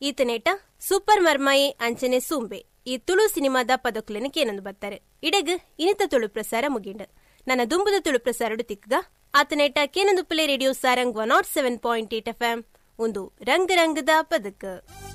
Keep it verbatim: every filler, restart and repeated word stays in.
ಈತನೇಟ super ಮರ್ಮಾಯಿ ಅಂಚನೆ ಸೂಂಬೆ ಈ ತುಳು ಸಿನಿಮಾದ ಪದಕುಲೆನ ಕೇನೊಂದು ಬರ್ತಾರೆ ಇಡೆಗ್ ಇನಿತ ತುಳು ಪ್ರಸಾರ ಮುಗಿಂಡು ನನ್ನ ದುಂಬುದ Tulu ಪ್ರಸಾರಡು ತಿಕ್ಕಗ ಆತನೇಟ ಕೇನೊಂದು play radio Sarang one not seven point eight F M ಒಂದು ರಂಗ ರಂಗದ ಪದಕ.